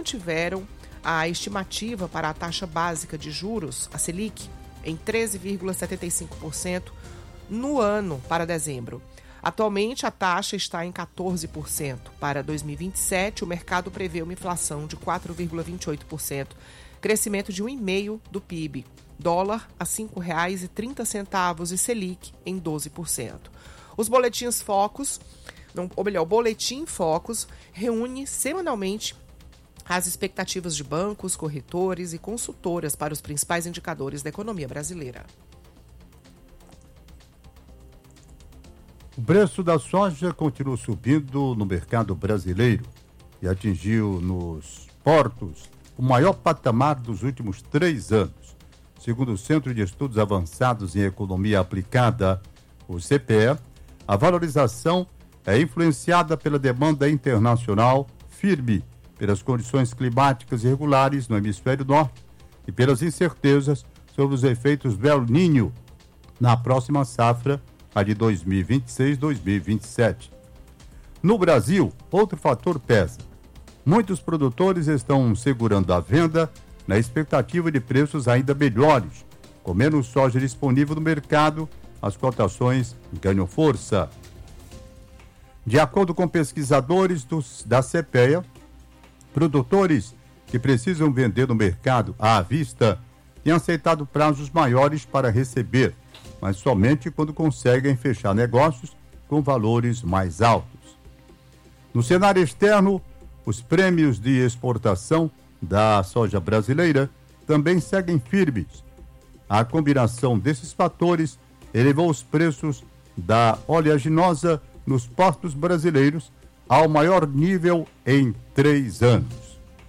mantiveram a estimativa para a taxa básica de juros, a Selic, em 13,75% no ano para dezembro. Atualmente, a taxa está em 14%. Para 2027, o mercado prevê uma inflação de 4,28%, crescimento de 1,5% do PIB, dólar a R$ 5,30 e Selic em 12%. Os boletins Focus, o Boletim Focus reúne semanalmente as expectativas de bancos, corretores e consultoras para os principais indicadores da economia brasileira. O preço da soja continua subindo no mercado brasileiro e atingiu nos portos o maior patamar dos últimos 3 anos. Segundo o Centro de Estudos Avançados em Economia Aplicada, o CPE, a valorização é influenciada pela demanda internacional firme, pelas condições climáticas irregulares no hemisfério norte e pelas incertezas sobre os efeitos do El Niño na próxima safra, a de 2026-2027. No Brasil, outro fator pesa. Muitos produtores estão segurando a venda na expectativa de preços ainda melhores. Com menos soja disponível no mercado, as cotações ganham força. De acordo com pesquisadores da CPEA, produtores que precisam vender no mercado à vista têm aceitado prazos maiores para receber, mas somente quando conseguem fechar negócios com valores mais altos. No cenário externo, os prêmios de exportação da soja brasileira também seguem firmes. A combinação desses fatores elevou os preços da oleaginosa nos portos brasileiros ao maior nível em 3 anos.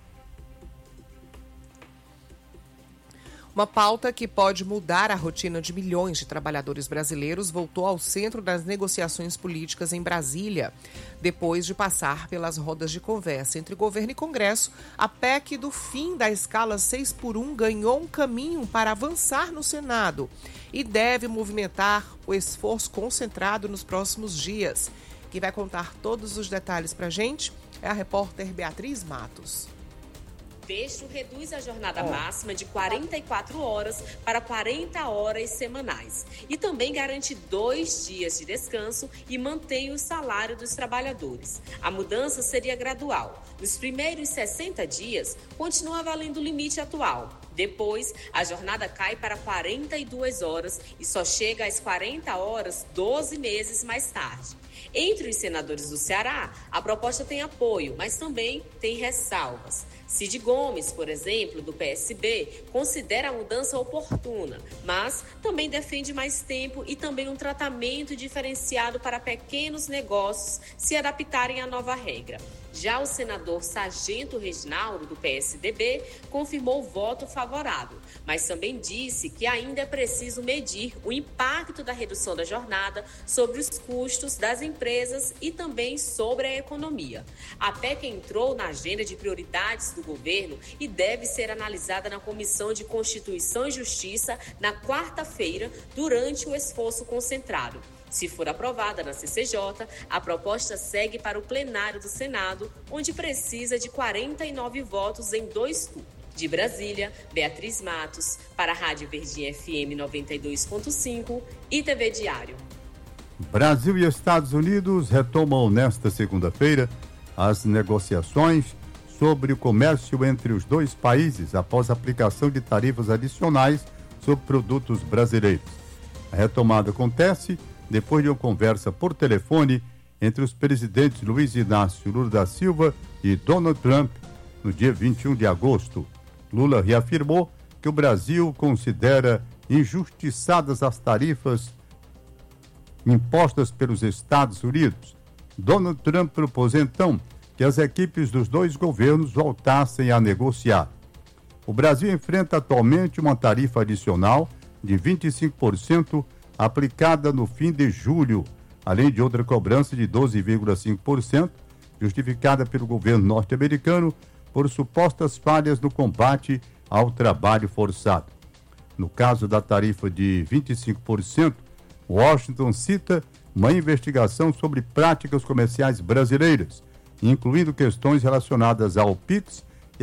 Uma pauta que pode mudar a rotina de milhões de trabalhadores brasileiros voltou ao centro das negociações políticas em Brasília. Depois de passar pelas rodas de conversa entre governo e Congresso, a PEC do fim da escala 6x1 ganhou um caminho para avançar no Senado e deve movimentar o esforço concentrado nos próximos dias. Quem vai contar todos os detalhes para a gente é a repórter Beatriz Matos. O texto reduz a jornada máxima de 44 horas para 40 horas semanais e também garante 2 dias de descanso e mantém o salário dos trabalhadores. A mudança seria gradual. Nos primeiros 60 dias, continua valendo o limite atual. Depois, a jornada cai para 42 horas e só chega às 40 horas 12 meses mais tarde. Entre os senadores do Ceará, a proposta tem apoio, mas também tem ressalvas. Cid Gomes, por exemplo, do PSB, considera a mudança oportuna, mas também defende mais tempo e também um tratamento diferenciado para pequenos negócios se adaptarem à nova regra. Já o senador Sargento Reginaldo, do PSDB, confirmou o voto favorável, mas também disse que ainda é preciso medir o impacto da redução da jornada sobre os custos das empresas e também sobre a economia. A PEC entrou na agenda de prioridades do governo e deve ser analisada na Comissão de Constituição e Justiça na quarta-feira, durante o esforço concentrado. Se for aprovada na CCJ, a proposta segue para o plenário do Senado, onde precisa de 49 votos em 2 turnos. De Brasília, Beatriz Matos, para a Rádio Verdinha FM 92.5 e TV Diário. Brasil e Estados Unidos retomam nesta segunda-feira as negociações sobre o comércio entre os dois países após a aplicação de tarifas adicionais sobre produtos brasileiros. A retomada acontece depois de uma conversa por telefone entre os presidentes Luiz Inácio Lula da Silva e Donald Trump no dia 21 de agosto. Lula reafirmou que o Brasil considera injustiçadas as tarifas impostas pelos Estados Unidos. Donald Trump propôs então que as equipes dos dois governos voltassem a negociar. O Brasil enfrenta atualmente uma tarifa adicional de 25% aplicada no fim de julho, além de outra cobrança de 12,5%, justificada pelo governo norte-americano por supostas falhas no combate ao trabalho forçado. No caso da tarifa de 25%, Washington cita uma investigação sobre práticas comerciais brasileiras, incluindo questões relacionadas ao PIX